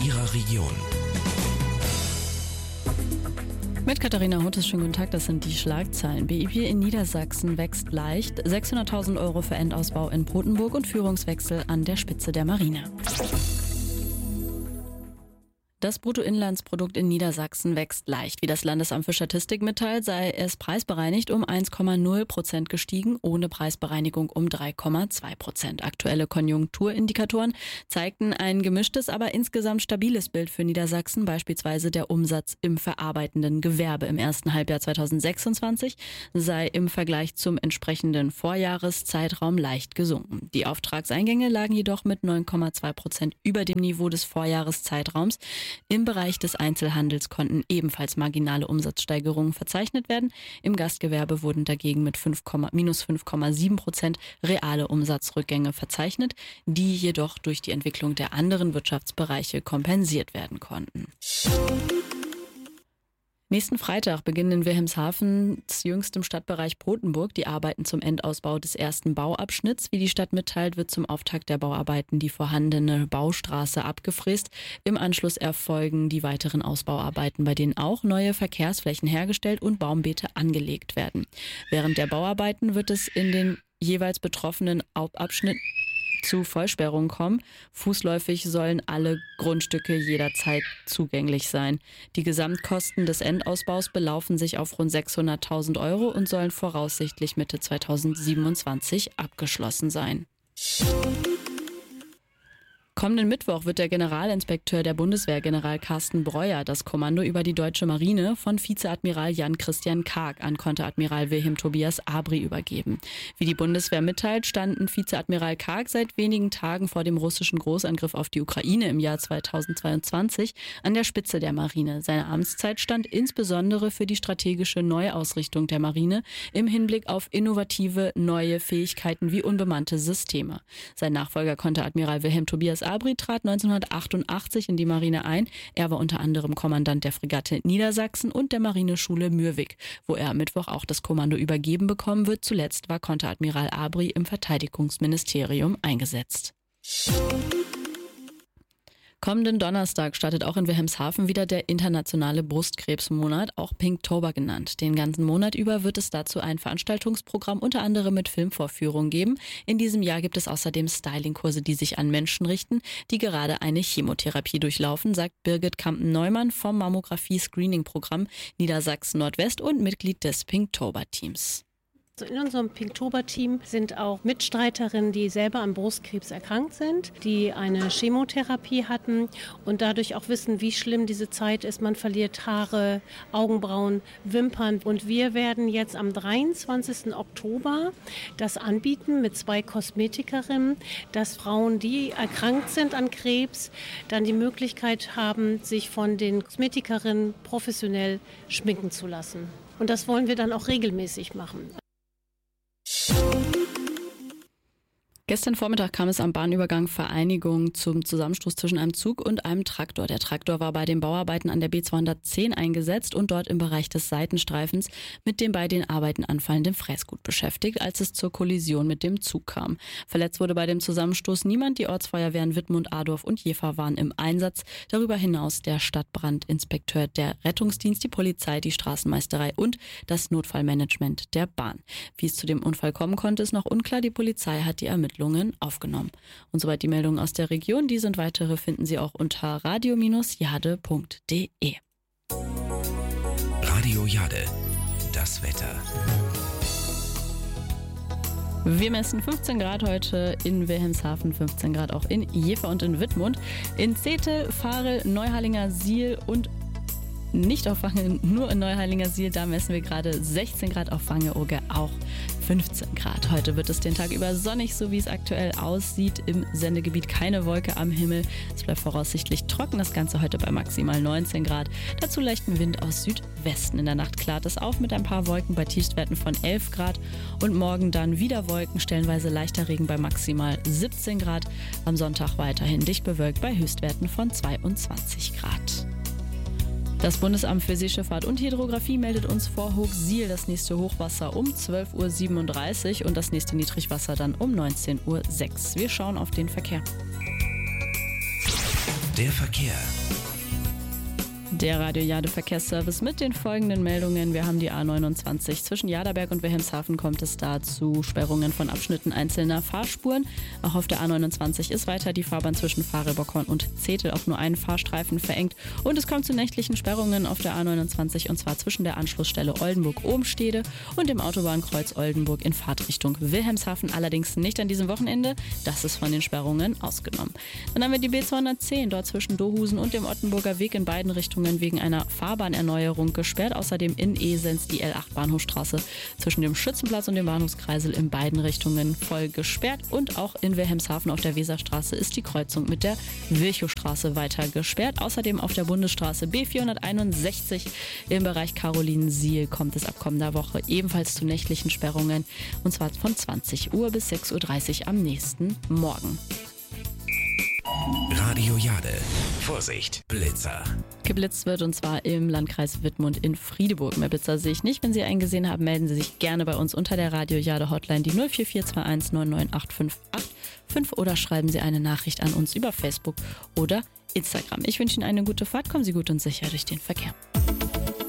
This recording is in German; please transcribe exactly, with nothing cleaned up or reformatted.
Ihrer Region. Mit Katharina Hutes, schönen guten Tag, das sind die Schlagzeilen. B I P in Niedersachsen wächst leicht, sechshunderttausend Euro für Endausbau in Protenburg und Führungswechsel an der Spitze der Marine. Das Bruttoinlandsprodukt in Niedersachsen wächst leicht. Wie das Landesamt für Statistik mitteilt, sei es preisbereinigt um eins Komma null Prozent gestiegen, ohne Preisbereinigung um drei Komma zwei Prozent. Aktuelle Konjunkturindikatoren zeigten ein gemischtes, aber insgesamt stabiles Bild für Niedersachsen. Beispielsweise der Umsatz im verarbeitenden Gewerbe im ersten Halbjahr zweitausendsechsundzwanzig sei im Vergleich zum entsprechenden Vorjahreszeitraum leicht gesunken. Die Auftragseingänge lagen jedoch mit neun Komma zwei Prozent über dem Niveau des Vorjahreszeitraums. Im Bereich des Einzelhandels konnten ebenfalls marginale Umsatzsteigerungen verzeichnet werden. Im Gastgewerbe wurden dagegen mit fünf, minus fünf Komma sieben Prozent reale Umsatzrückgänge verzeichnet, die jedoch durch die Entwicklung der anderen Wirtschaftsbereiche kompensiert werden konnten. Nächsten Freitag beginnen in Wilhelmshavens jüngstem Stadtbereich Protenburg die Arbeiten zum Endausbau des ersten Bauabschnitts. Wie die Stadt mitteilt, wird zum Auftakt der Bauarbeiten die vorhandene Baustraße abgefräst. Im Anschluss erfolgen die weiteren Ausbauarbeiten, bei denen auch neue Verkehrsflächen hergestellt und Baumbeete angelegt werden. Während der Bauarbeiten wird es in den jeweils betroffenen Abschnitten zu Vollsperrungen kommen. Fußläufig sollen alle Grundstücke jederzeit zugänglich sein. Die Gesamtkosten des Endausbaus belaufen sich auf rund sechshunderttausend Euro und sollen voraussichtlich Mitte zweitausendsiebenundzwanzig abgeschlossen sein. Kommenden Mittwoch wird der Generalinspekteur der Bundeswehr, General Carsten Breuer, das Kommando über die deutsche Marine von Vizeadmiral Jan-Christian Karg an Konteradmiral Wilhelm Tobias Abri übergeben. Wie die Bundeswehr mitteilt, standen Vizeadmiral Karg seit wenigen Tagen vor dem russischen Großangriff auf die Ukraine im Jahr zweitausendzweiundzwanzig an der Spitze der Marine. Seine Amtszeit stand insbesondere für die strategische Neuausrichtung der Marine im Hinblick auf innovative neue Fähigkeiten wie unbemannte Systeme. Sein Nachfolger Konteradmiral Wilhelm Tobias Abri trat neunzehnhundertachtundachtzig in die Marine ein. Er war unter anderem Kommandant der Fregatte Niedersachsen und der Marineschule Mürwik, wo er am Mittwoch auch das Kommando übergeben bekommen wird. Zuletzt war Konteradmiral Abri im Verteidigungsministerium eingesetzt. Kommenden Donnerstag startet auch in Wilhelmshaven wieder der internationale Brustkrebsmonat, auch Pinktober genannt. Den ganzen Monat über wird es dazu ein Veranstaltungsprogramm unter anderem mit Filmvorführungen geben. In diesem Jahr gibt es außerdem Stylingkurse, die sich an Menschen richten, die gerade eine Chemotherapie durchlaufen, sagt Birgit Kampen-Neumann vom Mammographie-Screening-Programm Niedersachsen Nordwest und Mitglied des Pinktober-Teams. In unserem Pinktober-Team sind auch Mitstreiterinnen, die selber an Brustkrebs erkrankt sind, die eine Chemotherapie hatten und dadurch auch wissen, wie schlimm diese Zeit ist. Man verliert Haare, Augenbrauen, Wimpern. Und wir werden jetzt am dreiundzwanzigsten Oktober das anbieten mit zwei Kosmetikerinnen, dass Frauen, die erkrankt sind an Krebs, dann die Möglichkeit haben, sich von den Kosmetikerinnen professionell schminken zu lassen. Und das wollen wir dann auch regelmäßig machen. Gestern Vormittag kam es am Bahnübergang Vereinigung zum Zusammenstoß zwischen einem Zug und einem Traktor. Der Traktor war bei den Bauarbeiten an der B zweihundertzehn eingesetzt und dort im Bereich des Seitenstreifens mit dem bei den Arbeiten anfallenden Fräsgut beschäftigt, als es zur Kollision mit dem Zug kam. Verletzt wurde bei dem Zusammenstoß niemand. Die Ortsfeuerwehren Wittmund, Adorf und Jever waren im Einsatz. Darüber hinaus der Stadtbrandinspekteur, der Rettungsdienst, die Polizei, die Straßenmeisterei und das Notfallmanagement der Bahn. Wie es zu dem Unfall kommen konnte, ist noch unklar. Die Polizei hat die Ermittlungen aufgenommen. Und soweit die Meldungen aus der Region. Die sind weitere finden Sie auch unter radio Bindestrich jade punkt de. Radio Jade, das Wetter. Wir messen fünfzehn Grad heute in Wilhelmshaven, fünfzehn Grad auch in Jever und in Wittmund. In Zetel, Varel, Neuharlinger Siel und nicht auf Wange, nur in Neuharlinger Siel, da messen wir gerade sechzehn Grad, auf Wangeoge auch fünfzehn Grad. Heute wird es den Tag über sonnig, so wie es aktuell aussieht. Im Sendegebiet keine Wolke am Himmel. Es bleibt voraussichtlich trocken, das Ganze heute bei maximal neunzehn Grad. Dazu leichten Wind aus Südwesten. In der Nacht klart es auf mit ein paar Wolken bei Tiefstwerten von elf Grad. Und morgen dann wieder Wolken, stellenweise leichter Regen bei maximal siebzehn Grad. Am Sonntag weiterhin dicht bewölkt bei Höchstwerten von zweiundzwanzig Grad. Das Bundesamt für Seeschifffahrt und Hydrographie meldet uns vor Hochsiel das nächste Hochwasser um zwölf Uhr siebenunddreißig und das nächste Niedrigwasser dann um neunzehn Uhr sechs. Wir schauen auf den Verkehr. Der Verkehr. Der Radio Jade Verkehrsservice mit den folgenden Meldungen. Wir haben die A neunundzwanzig. Zwischen Jaderberg und Wilhelmshaven kommt es da zu Sperrungen von Abschnitten einzelner Fahrspuren. Auch auf der A neunundzwanzig ist weiter die Fahrbahn zwischen Fahre-Bockhorn und Zetel auf nur einen Fahrstreifen verengt. Und es kommt zu nächtlichen Sperrungen auf der A neunundzwanzig und zwar zwischen der Anschlussstelle Oldenburg-Ohmstede und dem Autobahnkreuz Oldenburg in Fahrtrichtung Wilhelmshaven. Allerdings nicht an diesem Wochenende. Das ist von den Sperrungen ausgenommen. Dann haben wir die B zweihundertzehn, dort zwischen Dohusen und dem Ottenburger Weg in beiden Richtungen wegen einer Fahrbahernerneuerung gesperrt. Außerdem in Esens die L acht Bahnhofstraße zwischen dem Schützenplatz und dem Bahnhofskreisel in beiden Richtungen voll gesperrt. Und auch in Wilhelmshaven auf der Weserstraße ist die Kreuzung mit der Wilchowstraße weiter gesperrt. Außerdem auf der Bundesstraße B vierhunderteinundsechzig im Bereich Carolinensiel kommt es ab kommender Woche ebenfalls zu nächtlichen Sperrungen. Und zwar von zwanzig Uhr bis sechs Uhr dreißig am nächsten Morgen. Radio Jade. Vorsicht, Blitzer. Geblitzt wird und zwar im Landkreis Wittmund in Friedeburg. Mehr Blitzer sehe ich nicht. Wenn Sie einen gesehen haben, melden Sie sich gerne bei uns unter der Radio Jade Hotline, die null vier vier zwei eins neun neun acht fünf acht fünf, oder schreiben Sie eine Nachricht an uns über Facebook oder Instagram. Ich wünsche Ihnen eine gute Fahrt. Kommen Sie gut und sicher durch den Verkehr.